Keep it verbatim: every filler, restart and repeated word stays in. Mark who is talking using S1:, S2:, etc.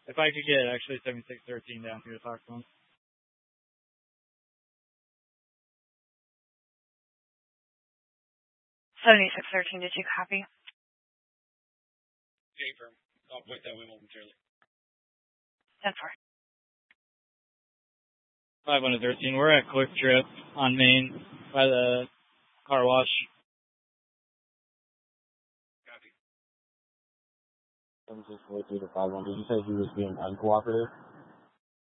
S1: If I could get actually seventy-six thirteen down here to talk to him.
S2: seventy-six thirteen, did you copy?
S3: Okay, firm. I'll put that way momentarily.
S2: ten four.
S1: five one thirteen. We're at Quick Trip on Main by the car wash.
S3: Copy.
S4: seven six four three to five one. Did you say he was being uncooperative?